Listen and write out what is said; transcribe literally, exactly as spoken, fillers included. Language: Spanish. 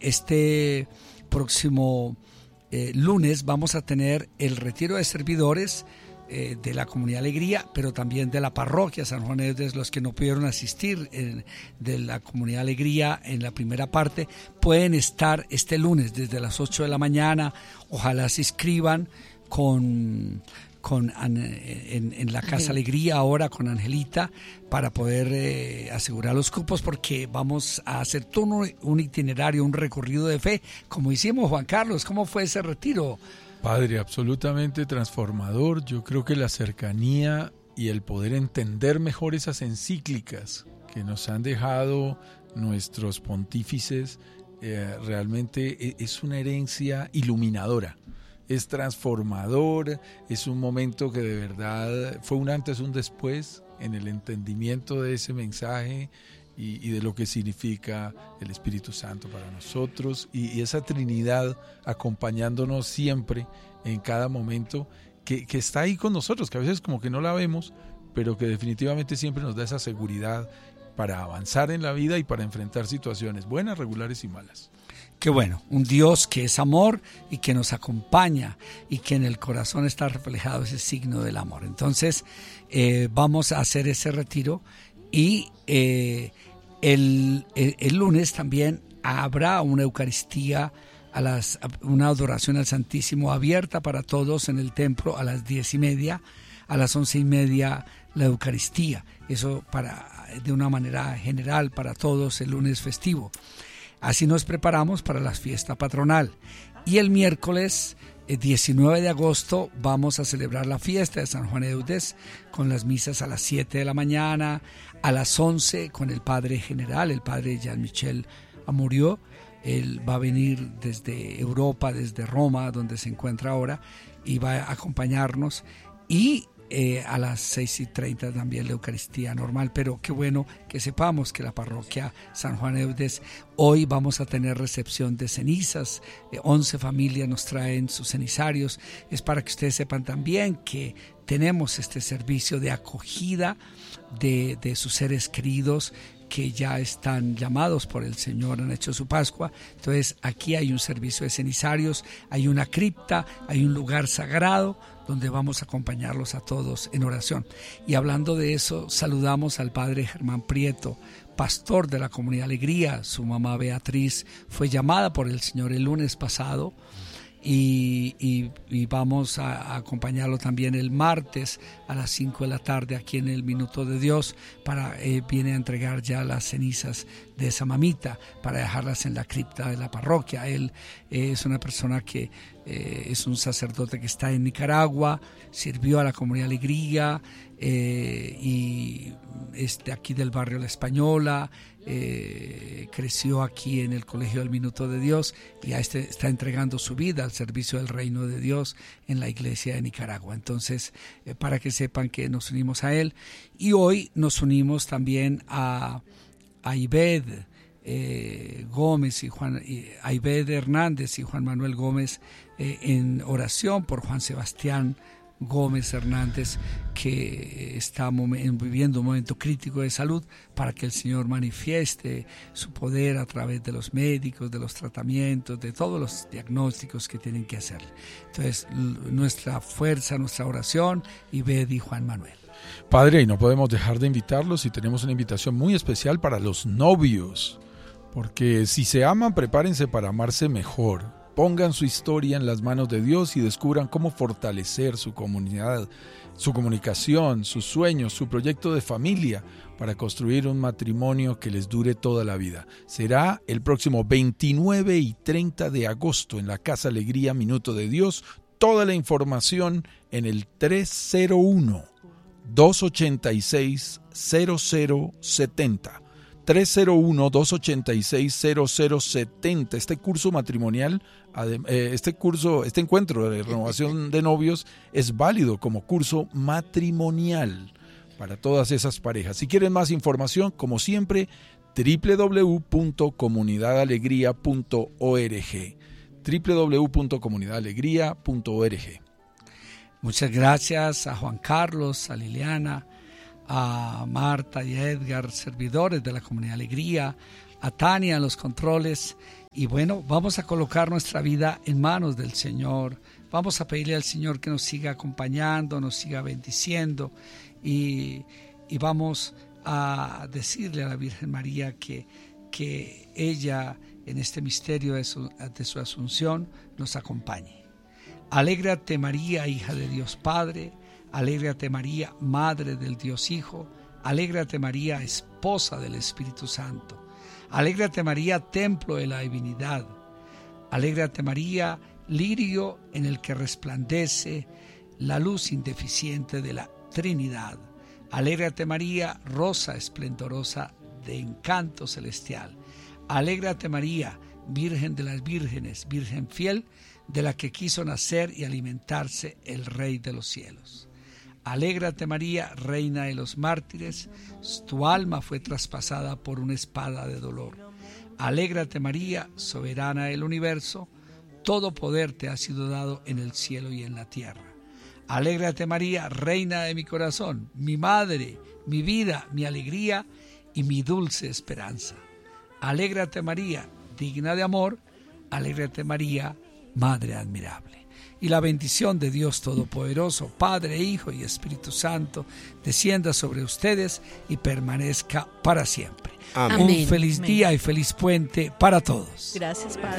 este próximo eh, lunes vamos a tener el retiro de servidores eh, de la Comunidad Alegría, pero también de la parroquia San Juan de Eudes. Los que no pudieron asistir en, de la Comunidad Alegría en la primera parte pueden estar este lunes desde las ocho de la mañana. Ojalá se inscriban con... Con, en, en la Casa Alegría ahora con Angelita para poder eh, asegurar los cupos, porque vamos a hacer todo un, un itinerario, un recorrido de fe, como hicimos. Juan Carlos, ¿cómo fue ese retiro? Padre, absolutamente transformador. Yo creo que la cercanía y el poder entender mejor esas encíclicas que nos han dejado nuestros pontífices eh, realmente es una herencia iluminadora. Es transformador, es un momento que de verdad fue un antes, un después en el entendimiento de ese mensaje y, y de lo que significa el Espíritu Santo para nosotros y, y esa Trinidad acompañándonos siempre en cada momento que, que está ahí con nosotros, que a veces como que no la vemos, pero que definitivamente siempre nos da esa seguridad para avanzar en la vida y para enfrentar situaciones buenas, regulares y malas. Qué bueno, un Dios que es amor y que nos acompaña y que en el corazón está reflejado ese signo del amor. Entonces eh, vamos a hacer ese retiro y eh, el, el, el lunes también habrá una Eucaristía, a las, una adoración al Santísimo abierta para todos en el templo a las diez y media, a las once y media la Eucaristía. Eso para de una manera general para todos el lunes festivo. Así nos preparamos para la fiesta patronal. Y el miércoles eh, diecinueve de agosto vamos a celebrar la fiesta de San Juan de Eudes con las misas a las siete de la mañana, a las once con el Padre General, el Padre Jean-Michel Amurió. Él va a venir desde Europa, desde Roma, donde se encuentra ahora, y va a acompañarnos. Y Eh, a las seis y treinta también la Eucaristía normal. Pero qué bueno que sepamos que la parroquia San Juan de Eudes hoy vamos a tener recepción de cenizas. eh, once familias nos traen sus cenizarios. Es para que ustedes sepan también que tenemos este servicio de acogida de, de sus seres queridos que ya están llamados por el Señor, han hecho su Pascua. Entonces aquí hay un servicio de cenizarios, hay una cripta, hay un lugar sagrado donde vamos a acompañarlos a todos en oración. Y hablando de eso, saludamos al Padre Germán Prieto, pastor de la Comunidad Alegría. Su mamá Beatriz fue llamada por el Señor el lunes pasado y, y, y vamos a, a acompañarlo también el martes a las cinco de la tarde aquí en el Minuto de Dios. Para eh, viene a entregar ya las cenizas de esa mamita para dejarlas en la cripta de la parroquia. Él eh, es una persona que eh, es un sacerdote que está en Nicaragua, sirvió a la Comunidad Alegría eh, y es de aquí del barrio La Española. Eh, creció aquí en el Colegio del Minuto de Dios y a este está entregando su vida al servicio del reino de Dios en la iglesia de Nicaragua. Entonces, eh, para que sepan que nos unimos a él. Y hoy nos unimos también a, a Ived eh, Gómez y Juan y, a Ived Hernández y Juan Manuel Gómez eh, en oración por Juan Sebastián Gómez Hernández, que está viviendo un momento crítico de salud, para que el Señor manifieste su poder a través de los médicos, de los tratamientos, de todos los diagnósticos que tienen que hacer. Entonces, nuestra fuerza, nuestra oración, Ived y Juan Manuel. Padre, y no podemos dejar de invitarlos, y tenemos una invitación muy especial para los novios, porque si se aman, prepárense para amarse mejor. Pongan su historia en las manos de Dios y descubran cómo fortalecer su comunidad, su comunicación, sus sueños, su proyecto de familia para construir un matrimonio que les dure toda la vida. Será el próximo veintinueve y treinta de agosto en la Casa Alegría Minuto de Dios. Toda la información en el tres cero uno, dos ocho seis, cero cero siete cero. tres cero uno, dos ocho seis, cero cero siete cero. Este curso matrimonial, este curso, este encuentro de renovación de novios es válido como curso matrimonial para todas esas parejas. Si quieren más información, como siempre, doble u doble u doble u punto comunidad alegría punto org. doble u doble u doble u punto comunidad alegría punto org. Muchas gracias a Juan Carlos, a Liliana, a Marta y a Edgar, servidores de la Comunidad Alegría, a Tania en los controles, Y bueno, vamos a colocar nuestra vida en manos del Señor. Vamos a pedirle al Señor que nos siga acompañando, nos siga bendiciendo. Y, y vamos a decirle a la Virgen María que, que ella, en este misterio de su, de su asunción, nos acompañe. Alégrate María, hija de Dios Padre. Alégrate María, Madre del Dios Hijo. Alégrate María, esposa del Espíritu Santo. Alégrate María, templo de la divinidad. Alégrate María, lirio en el que resplandece la luz indeficiente de la Trinidad. Alégrate María, rosa esplendorosa de encanto celestial. Alégrate María, Virgen de las vírgenes, Virgen fiel, de la que quiso nacer y alimentarse el Rey de los cielos. Alégrate María, Reina de los mártires, tu alma fue traspasada por una espada de dolor. Alégrate María, soberana del universo, todo poder te ha sido dado en el cielo y en la tierra. Alégrate María, Reina de mi corazón, mi madre, mi vida, mi alegría y mi dulce esperanza. Alégrate María, digna de amor, alégrate María, Madre admirable. Y la bendición de Dios Todopoderoso, Padre, Hijo y Espíritu Santo, descienda sobre ustedes y permanezca para siempre. Amén. Un feliz Amén. día y feliz puente para todos. Gracias, Padre.